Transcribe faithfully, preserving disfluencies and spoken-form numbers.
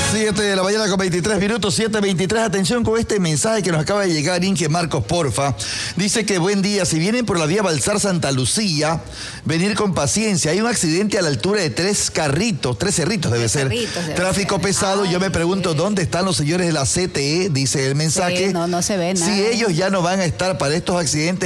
siete de la mañana con veintitrés minutos, siete veintitrés. Atención con este mensaje que nos acaba de llegar, Inge Marcos, porfa. Dice que buen día, si vienen por la vía Balsar Santa Lucía, venir con paciencia. Hay un accidente a la altura de tres carritos, tres cerritos debe tres ser. Cerritos debe Tráfico ser. pesado. Ay, yo me pregunto, sí. ¿dónde están los señores de la C T E? Dice el mensaje. Sí, no, no se ve nada. Si ellos ya no van a estar para estos accidentes,